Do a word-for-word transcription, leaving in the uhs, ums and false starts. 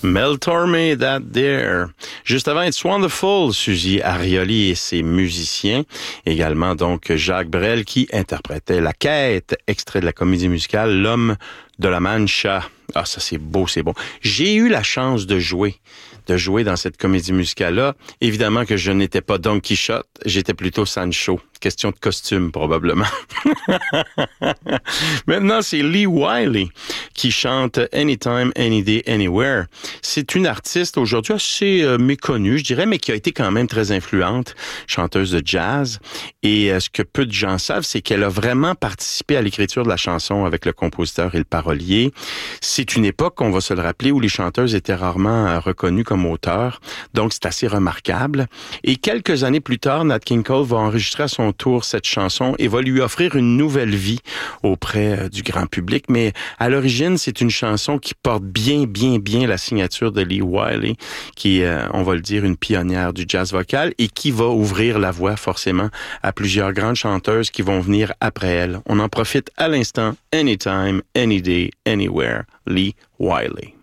Mel Torme, That There. Juste avant, It's Wonderful, Suzy Arioli et ses musiciens. Également, donc, Jacques Brel qui interprétait La Quête, extrait de la comédie musicale L'Homme de la Mancha. Ah, ça, c'est beau, c'est bon. J'ai eu la chance de jouer, de jouer dans cette comédie musicale-là. Évidemment que je n'étais pas Don Quichotte, j'étais plutôt Sancho. Question de costume, probablement. Maintenant, c'est Lee Wiley qui chante Anytime, Any Day, Anywhere. C'est une artiste aujourd'hui assez euh, méconnue, je dirais, mais qui a été quand même très influente, chanteuse de jazz. Et euh, ce que peu de gens savent, c'est qu'elle a vraiment participé à l'écriture de la chanson avec le compositeur et le parolier. C'est une époque, on va se le rappeler, où les chanteuses étaient rarement euh, reconnues comme auteurs. Donc, c'est assez remarquable. Et quelques années plus tard, Nat King Cole va enregistrer à son tour cette chanson et va lui offrir une nouvelle vie auprès euh, du grand public. Mais à l'origine, c'est une chanson qui porte bien, bien, bien la signature de Lee Wiley, qui est, euh, on va le dire, une pionnière du jazz vocal et qui va ouvrir la voie forcément à plusieurs grandes chanteuses qui vont venir après elle. On en profite à l'instant. Anytime, Any Day, Anywhere, Lee Wiley.